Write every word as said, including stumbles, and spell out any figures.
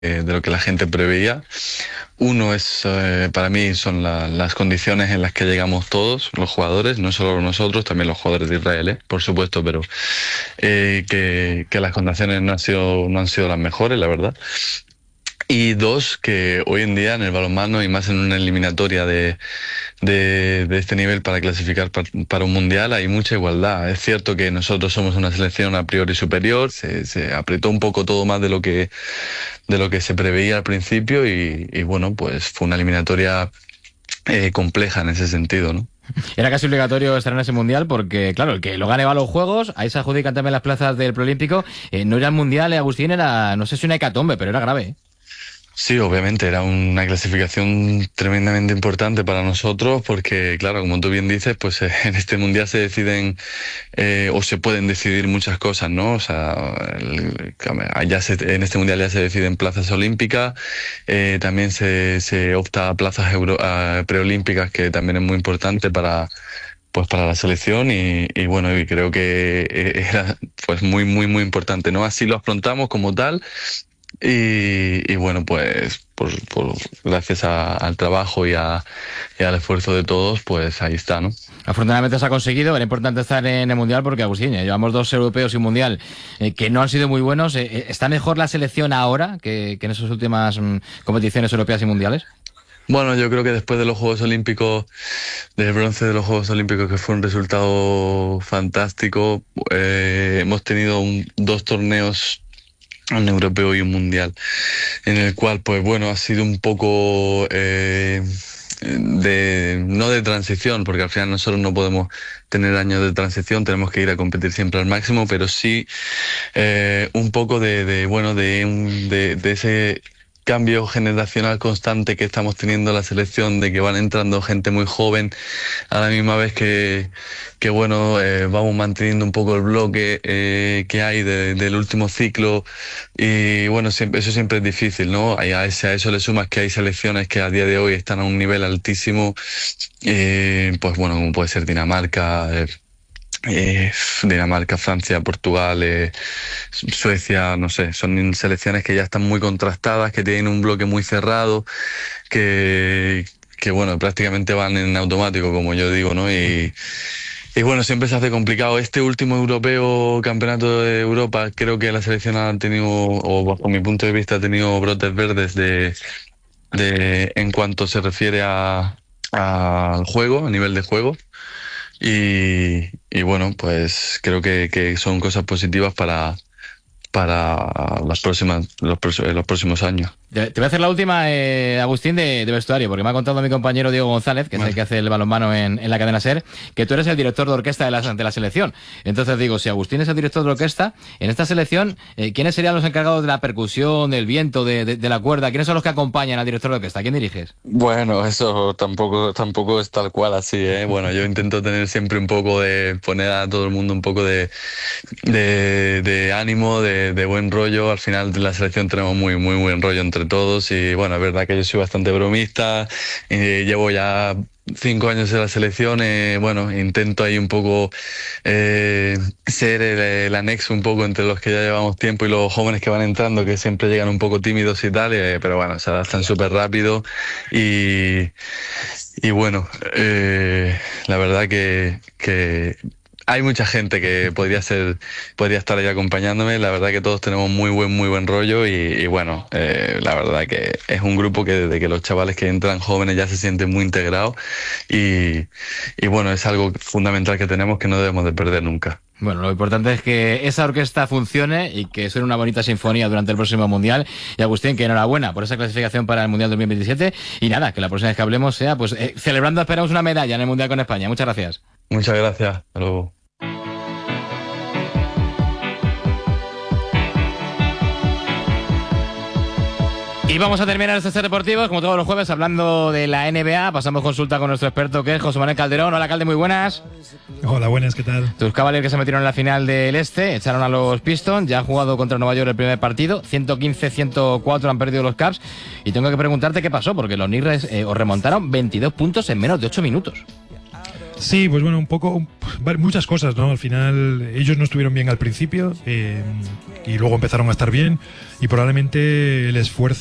eh, de lo que la gente preveía. Uno es, eh, para mí, son la- las condiciones en las que llegamos todos, los jugadores, no solo nosotros, también los jugadores de Israel, eh, por supuesto, pero eh, que, que las condiciones no han sido, no han sido las mejores, la verdad. Y dos, que hoy en día en el balonmano y más en una eliminatoria de, de, de este nivel para clasificar pa- para un mundial hay mucha igualdad. Es cierto que nosotros somos una selección a priori superior, se, se apretó un poco todo más de lo que, de lo que se preveía al principio y, y bueno, pues fue una eliminatoria eh, compleja en ese sentido, ¿no? Era casi obligatorio estar en ese mundial porque, claro, el que lo gane va a los Juegos, ahí se adjudican también las plazas del Preolímpico. Eh, no era el mundial, eh, Agustín, era, no sé si una hecatombe, pero era grave, ¿eh? Sí, obviamente era una clasificación tremendamente importante para nosotros porque, claro, como tú bien dices, pues eh, en este mundial se deciden eh, o se pueden decidir muchas cosas, ¿no? O sea, el- allá se- en este mundial ya se deciden plazas olímpicas, eh, también se, se opta a plazas euro- a preolímpicas, que también es muy importante para pues para la selección y, y bueno, y creo que eh, era pues muy, muy, muy importante, ¿no? Así lo afrontamos como tal. Y, y bueno, pues por, por- gracias a- al trabajo y, a- y al esfuerzo de todos, pues ahí está, ¿no? Afortunadamente se ha conseguido, era importante estar en el mundial porque, Agustín, eh, llevamos dos europeos y un mundial eh, que no han sido muy buenos. Eh, eh, ¿Está mejor la selección ahora que, que en esas últimas mm, competiciones europeas y mundiales? Bueno, yo creo que después de los Juegos Olímpicos, del bronce de los Juegos Olímpicos, que fue un resultado fantástico, eh, hemos tenido un- dos torneos, un europeo y un mundial, en el cual, pues bueno, ha sido un poco eh, de, no de transición, porque al final nosotros no podemos tener años de transición, tenemos que ir a competir siempre al máximo, pero sí eh, un poco de, de, bueno, de, un- de, de ese cambio generacional constante que estamos teniendo en la selección, de que van entrando gente muy joven a la misma vez que, que bueno, eh, vamos manteniendo un poco el bloque eh, que hay de- del último ciclo y bueno, siempre, eso siempre es difícil, ¿no? Y a, ese- a eso le sumas que hay selecciones que a día de hoy están a un nivel altísimo, eh, pues bueno, como puede ser Dinamarca, eh, eh, Dinamarca, Francia, Portugal, eh, Suecia, no sé, son selecciones que ya están muy contrastadas, que tienen un bloque muy cerrado, que, que bueno, prácticamente van en automático, como yo digo, ¿no? Y, y bueno, siempre se hace complicado. Este último europeo, campeonato de Europa, creo que la selección ha tenido, o bajo mi punto de vista, ha tenido brotes verdes de, de en cuanto se refiere a, al juego, a nivel de juego. Y, y bueno, pues creo que, que son cosas positivas para, para las próximas, los, pros- los próximos años. Te te voy a hacer la última, eh, Agustín, de, de vestuario, porque me ha contado mi compañero Diego González, que es el Vale. que hace el balonmano en, en la cadena SER, que tú eres el director de orquesta de la, de la selección. Entonces digo, si Agustín es el director de orquesta, en esta selección, eh, ¿quiénes serían los encargados de la percusión, del viento, de, de- de la cuerda? ¿Quiénes son los que acompañan al director de orquesta? ¿Quién diriges? Bueno, eso tampoco, tampoco es tal cual así, ¿eh? Bueno, yo intento tener siempre un poco de, poner a todo el mundo un poco de, de, de ánimo, de, de buen rollo. Al final de la selección tenemos muy, muy buen rollo entre todos y bueno, es verdad que yo soy bastante bromista, eh, llevo ya cinco años en la selección, eh, bueno, intento ahí un poco eh, ser el, el anexo un poco entre los que ya llevamos tiempo y los jóvenes que van entrando, que siempre llegan un poco tímidos y tal, eh, pero bueno, se adaptan súper rápido y, y bueno, eh, la verdad que, que hay mucha gente que podría ser, podría estar ahí acompañándome. La verdad que todos tenemos muy buen, muy buen rollo y, y bueno, eh, la verdad que es un grupo que desde que los chavales que entran jóvenes ya se sienten muy integrados y, y bueno, es algo fundamental que tenemos que no debemos de perder nunca. Bueno, lo importante es que esa orquesta funcione y que suene una bonita sinfonía durante el próximo Mundial. Y Agustín, que enhorabuena por esa clasificación para el Mundial dos mil veintisiete. Y nada, que la próxima vez que hablemos sea, pues, eh, celebrando, esperamos una medalla en el Mundial con España. Muchas gracias. Muchas gracias. Hasta luego. Y vamos a terminar estos Ser Deportivos, como todos los jueves, hablando de la N B A. Pasamos consulta con nuestro experto, que es José Manuel Calderón. Hola, Calde, muy buenas. Hola, buenas, ¿qué tal? Tus Cavaliers que se metieron en la final del Este, echaron a los Pistons, ya han jugado contra Nueva York el primer partido, ciento quince a ciento cuatro han perdido los Cavs. Y tengo que preguntarte qué pasó, porque los Knicks eh, os remontaron veintidós puntos en menos de ocho minutos. Sí, pues bueno, un poco, un- muchas cosas, ¿no? Al final ellos no estuvieron bien al principio eh, y luego empezaron a estar bien y probablemente el esfuerzo